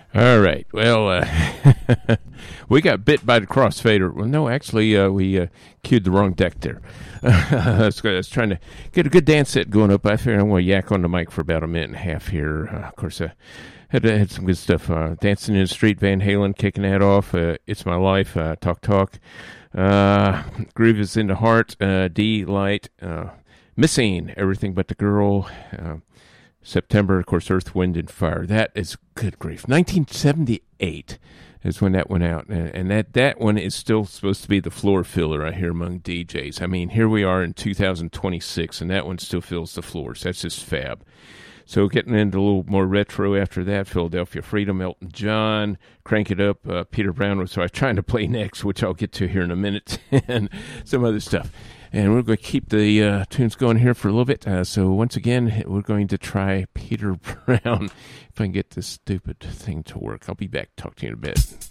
All right. Well, we got bit by the crossfader. Well, no, actually, we cued the wrong deck there. I was trying to get a good dance set going up. I figured I'm going to yak on the mic for about a minute and a half here. Of course, had some good stuff. Dancing in the Street, Van Halen kicking that off. It's My Life, Talk Talk. Groove is in the Heart, D, Light. Missing, Everything But the Girl. September, of course, Earth, Wind, and Fire. That is, good grief, 1978 is when that went out. And that one is still supposed to be the floor filler, I hear, among DJs. I mean, here we are in 2026, and that one still fills the floors. That's just fab. So getting into a little more retro after that, Philadelphia Freedom, Elton John, Crank It Up, Peter Brown, which I was trying to play next, which I'll get to here in a minute, and some other stuff. And we're going to keep the tunes going here for a little bit. So once again, we're going to try Peter Brown. If I can get this stupid thing to work. I'll be back. Talk to you in a bit.